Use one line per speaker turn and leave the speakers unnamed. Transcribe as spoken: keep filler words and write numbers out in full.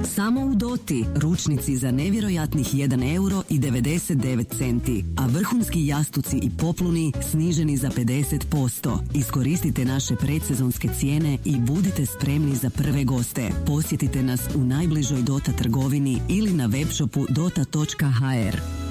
Samo u Doti ručnici za nevjerojatnih jedan euro i devedeset devet centi, a vrhunski jastuci i popluni sniženi za pedeset posto. Iskoristite naše predsezonske cijene i budite spremni za prve goste. Posjetite nas u najbližoj Dota trgovini ili na webshopu dota točka ha er.